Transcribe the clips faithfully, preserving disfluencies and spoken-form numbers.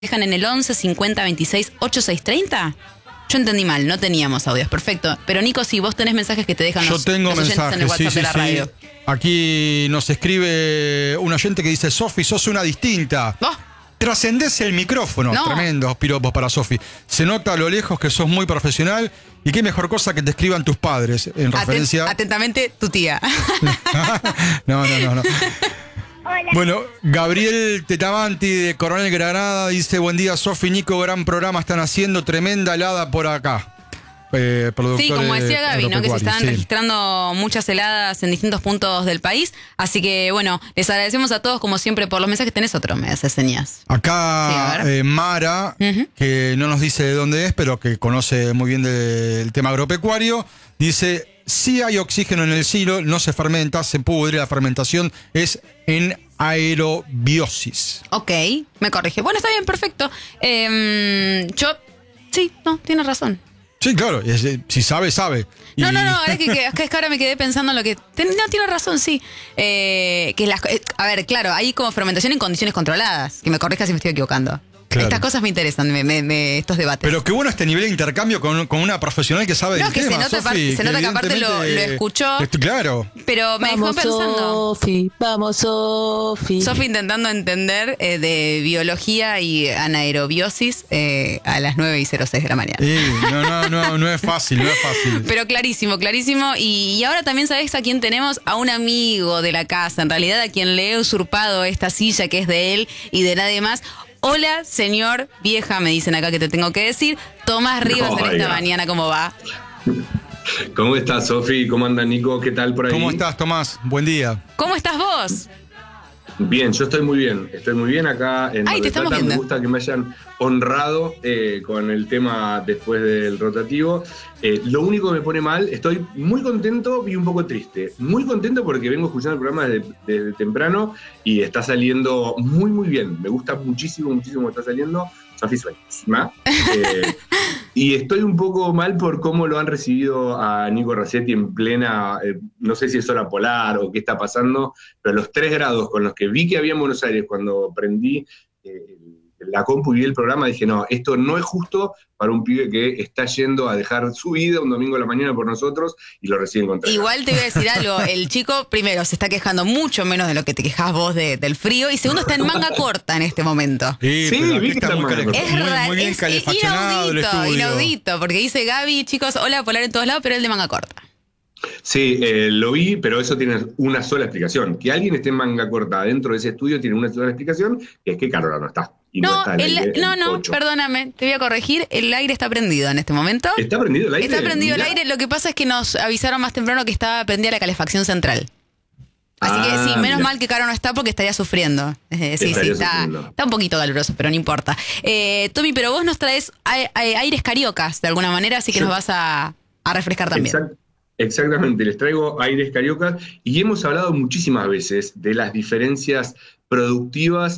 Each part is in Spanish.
dejan en el once cincuenta veintiséis ochenta y seis treinta. Yo entendí mal, no teníamos audios, perfecto. Pero Nico, si vos tenés mensajes que te dejan Yo los, tengo los oyentes mensajes, en el WhatsApp sí, de la sí, radio. sí. Aquí nos escribe un oyente que dice: Sofi, sos una distinta. ¿Vos? Trascendés el micrófono. No. Tremendos piropos para Sofi. Se nota a lo lejos que sos muy profesional. Y qué mejor cosa que te escriban tus padres. En referencia. Atent- atentamente, tu tía. no, no, no, no. Bueno, Gabriel Tetamanti de Coronel Granada dice: buen día, Sofi, Nico, gran programa están haciendo, tremenda helada por acá. Eh, Sí, como decía Gaby, ¿no? Que se están sí. registrando muchas heladas en distintos puntos del país. Así que, bueno, les agradecemos a todos, como siempre, por los mensajes. Tenés otro, me hace señas. Acá Sí, eh, Mara, uh-huh. que no nos dice de dónde es, pero que conoce muy bien del tema agropecuario, dice: si hay oxígeno en el silo, no se fermenta, se pudre, la fermentación es en aerobiosis. Ok, me corrige. Bueno, está bien, perfecto. Eh, yo, sí, no, tienes razón. Sí, claro, si sabe, sabe. Y... No, no, no, es que, que, es que ahora me quedé pensando en lo que... Ten, no, tiene razón, sí. Eh, que las, eh, a ver, claro, hay como fermentación en condiciones controladas. Que me corrija si me estoy equivocando. Claro. Estas cosas me interesan, me, me, me, estos debates. Pero qué bueno este nivel de intercambio con, con una profesional que sabe no, del que tema, se nota, Sofi, se que nota que aparte lo, lo escuchó. Claro. Pero me vamos, dejó pensando. Sofi, vamos, Sofi. Sofi intentando entender eh, de biología y anaerobiosis eh, a las nueve y cero seis de la mañana. Sí, no, no, no, no es fácil, no es fácil. Pero clarísimo, clarísimo. Y, y ahora también sabés a quién tenemos, a un amigo de la casa, en realidad a quien le he usurpado esta silla que es de él y de nadie más. Hola, señor vieja, me dicen acá que te tengo que decir. Tomás Rivas, en esta mañana, ¿cómo va? ¿Cómo estás, Sofi? ¿Cómo anda, Nico? ¿Qué tal por ahí? ¿Cómo estás, Tomás? Buen día. ¿Cómo estás vos? Bien, yo estoy muy bien. Estoy muy bien acá en Ay, te estamos viendo. Me gusta que me hayan honrado eh, con el tema después del rotativo. Eh, lo único que me pone mal, estoy muy contento y un poco triste. Muy contento porque vengo escuchando el programa desde, desde temprano y está saliendo muy, muy bien. Me gusta muchísimo, muchísimo que está saliendo. Sofi es buenísima. Eh, y estoy un poco mal por cómo lo han recibido a Nico Racetti en plena, eh, no sé si es hora polar o qué está pasando, pero los tres grados con los que vi que había en Buenos Aires cuando prendí eh, la compu y vi el programa, dije, no, esto no es justo para un pibe que está yendo a dejar su vida un domingo a la mañana por nosotros y lo reciben contra. Igual te voy a decir algo, el chico, primero, se está quejando mucho menos de lo que te quejas vos de, del frío, y segundo, está en manga corta en este momento. Sí, sí, vi que está muy, manga corta. Es, muy, ra- muy bien es calefaccionado el inaudito, estudio. inaudito, porque dice Gaby, chicos, hola, polar en todos lados, pero el de manga corta. Sí, eh, lo vi, pero eso tiene una sola explicación. Que alguien esté en manga corta dentro de ese estudio tiene una sola explicación, que es que Carola no está. Y No, no, está el, aire, no, el no, ocho. perdóname, te voy a corregir, el aire está prendido en este momento. ¿Está prendido el aire? Está prendido Mirá. el aire, lo que pasa es que nos avisaron más temprano que estaba prendida la calefacción central. Así Ah, que sí, menos mirá. mal que Caro no está porque estaría sufriendo. Eh, sí, Estaría sí, está, sufriendo. está un poquito caluroso, pero no importa. Eh, Tommy, pero vos nos traes a- a- aires cariocas de alguna manera, así que Yo- nos vas a, a refrescar también. Exact- exactamente, les traigo aires cariocas y hemos hablado muchísimas veces de las diferencias productivas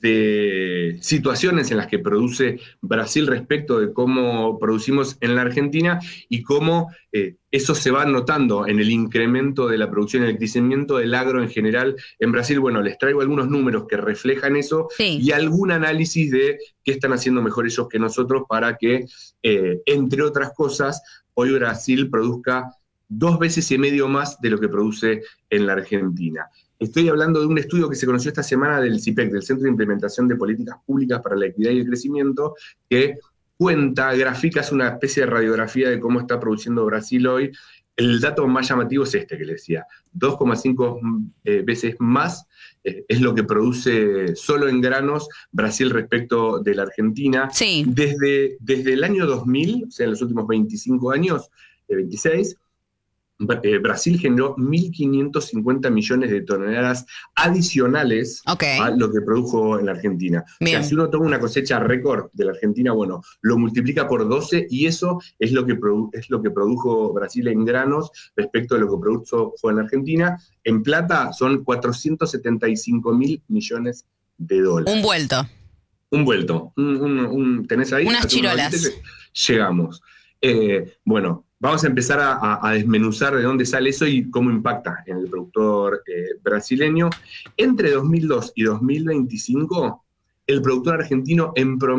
de situaciones en las que produce Brasil respecto de cómo producimos en la Argentina y cómo eh, eso se va notando en el incremento de la producción y el crecimiento del agro en general en Brasil. Bueno, les traigo algunos números que reflejan eso Sí. y algún análisis de qué están haciendo mejor ellos que nosotros para que, eh, entre otras cosas, hoy Brasil produzca dos veces y medio más de lo que produce en la Argentina. Estoy hablando de un estudio que se conoció esta semana del C I P E C, del Centro de Implementación de Políticas Públicas para la Equidad y el Crecimiento, que cuenta, grafica, es una especie de radiografía de cómo está produciendo Brasil hoy. El dato más llamativo es este que les decía, dos coma cinco eh, veces más eh, es lo que produce solo en granos Brasil respecto de la Argentina. Sí. Desde, desde el año dos mil, o sea, en los últimos veinticinco años, eh, veintiséis, Eh, Brasil generó mil quinientos cincuenta millones de toneladas adicionales Ok. a lo que produjo en la Argentina. Bien. O sea, si uno toma una cosecha récord de la Argentina, bueno, lo multiplica por doce y eso es lo que, produ- es lo que produjo Brasil en granos respecto a lo que produjo en la Argentina. En plata son cuatrocientos setenta y cinco mil millones de dólares. Un vuelto. Un vuelto. Un, un, un- ¿Tenés ahí? Unas Hace unos chirolas. momentos que Llegamos. Eh, bueno, vamos a empezar a, a- a desmenuzar de dónde sale eso y cómo impacta en el productor eh, brasileño. Entre dos mil dos y dos mil veinticinco, el productor argentino en promedio